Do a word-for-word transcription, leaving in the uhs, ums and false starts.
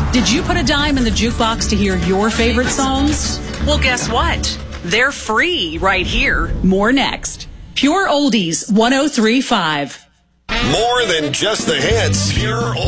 Did you put a dime in the jukebox to hear your favorite songs? Well, guess what? They're free right here. More next. Pure Oldies one oh three point five. More than just the hits. Pure Oldies.